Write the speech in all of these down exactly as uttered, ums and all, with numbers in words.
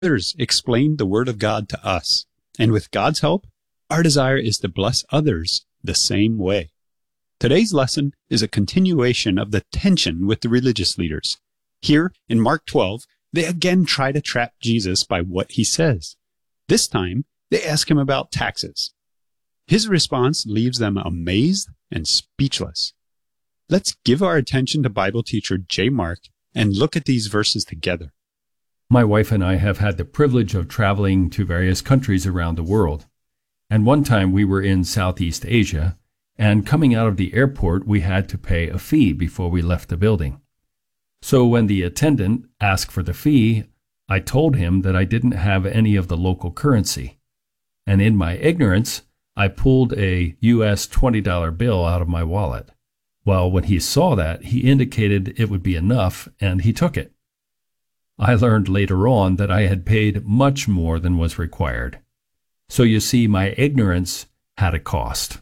Others explain the Word of God to us, and with God's help, our desire is to bless others the same way. Today's lesson is a continuation of the tension with the religious leaders. Here in Mark twelve, they again try to trap Jesus by what he says. This time, they ask him about taxes. His response leaves them amazed and speechless. Let's give our attention to Bible teacher J. Mark and look at these verses together. My wife and I have had the privilege of traveling to various countries around the world. And one time we were in Southeast Asia, and coming out of the airport, we had to pay a fee before we left the building. So when the attendant asked for the fee, I told him that I didn't have any of the local currency. And in my ignorance, I pulled a U S twenty dollar bill out of my wallet. Well, when he saw that, he indicated it would be enough, and he took it. I learned later on that I had paid much more than was required. So you see, my ignorance had a cost.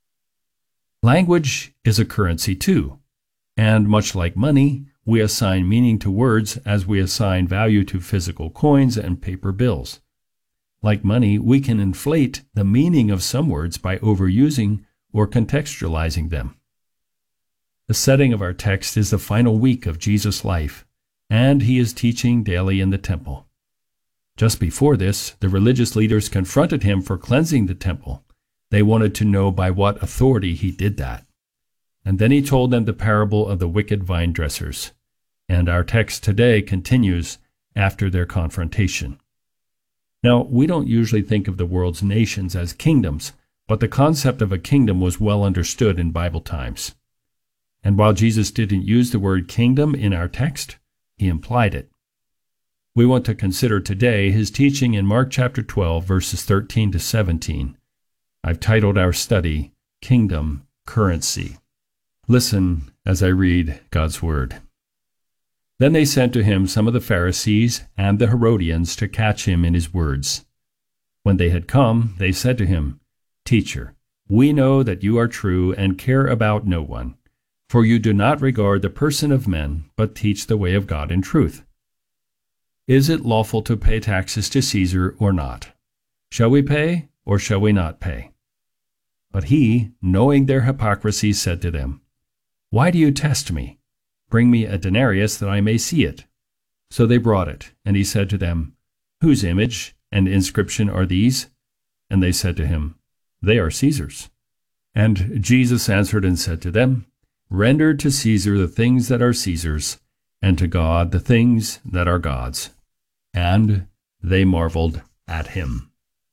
Language is a currency too, and much like money, we assign meaning to words as we assign value to physical coins and paper bills. Like money, we can inflate the meaning of some words by overusing or contextualizing them. The setting of our text is the final week of Jesus' life, and he is teaching daily in the temple. Just before this, the religious leaders confronted him for cleansing the temple. They wanted to know by what authority he did that. And then he told them the parable of the wicked vine dressers. And our text today continues after their confrontation. Now, we don't usually think of the world's nations as kingdoms, but the concept of a kingdom was well understood in Bible times. And while Jesus didn't use the word kingdom in our text, he implied it. We want to consider today his teaching in Mark chapter twelve, verses thirteen to seventeen. I've titled our study, Kingdom Currency. Listen as I read God's Word. Then they sent to him some of the Pharisees and the Herodians to catch him in his words. When they had come, they said to him, Teacher, we know that you are true and care about no one, for you do not regard the person of men, but teach the way of God in truth. Is it lawful to pay taxes to Caesar or not? Shall we pay or shall we not pay? But he, knowing their hypocrisy, said to them, Why do you test me? Bring me a denarius that I may see it. So they brought it, and he said to them, Whose image and inscription are these? And they said to him, They are Caesar's. And Jesus answered and said to them, Render to Caesar the things that are Caesar's, and to God the things that are God's. And they marveled at him.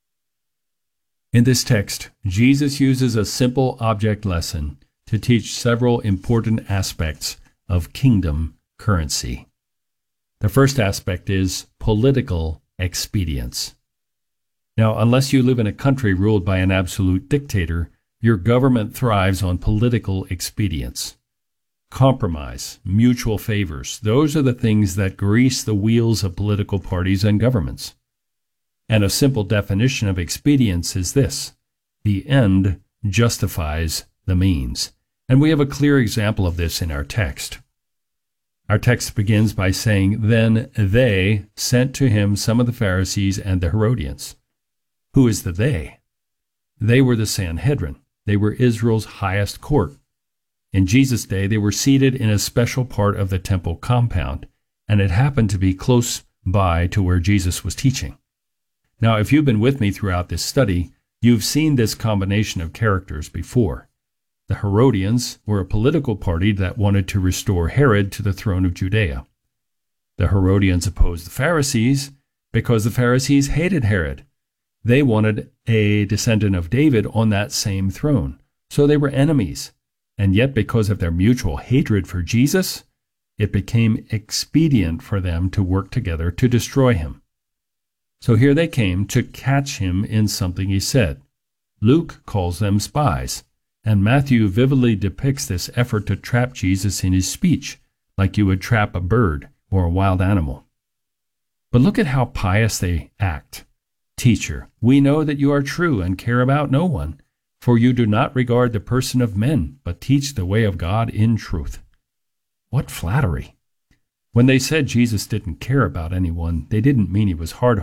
In this text, Jesus uses a simple object lesson to teach several important aspects of kingdom currency. The first aspect is political expedience. Now, unless you live in a country ruled by an absolute dictator, your government thrives on political expedience. Compromise, mutual favors, those are the things that grease the wheels of political parties and governments. And a simple definition of expedience is this: the end justifies the means. And we have a clear example of this in our text. Our text begins by saying, Then they sent to him some of the Pharisees and the Herodians. Who is the they? They were the Sanhedrin. They were Israel's highest court. In Jesus' day, they were seated in a special part of the temple compound, and it happened to be close by to where Jesus was teaching. Now, if you've been with me throughout this study, you've seen this combination of characters before. The Herodians were a political party that wanted to restore Herod to the throne of Judea. The Herodians opposed the Pharisees because the Pharisees hated Herod. They wanted a descendant of David on that same throne, so they were enemies. And yet, because of their mutual hatred for Jesus, it became expedient for them to work together to destroy him. So here they came to catch him in something he said. Luke calls them spies, and Matthew vividly depicts this effort to trap Jesus in his speech, like you would trap a bird or a wild animal. But look at how pious they act. Teacher, we know that you are true and care about no one, for you do not regard the person of men, but teach the way of God in truth. What flattery! When they said Jesus didn't care about anyone, they didn't mean he was hard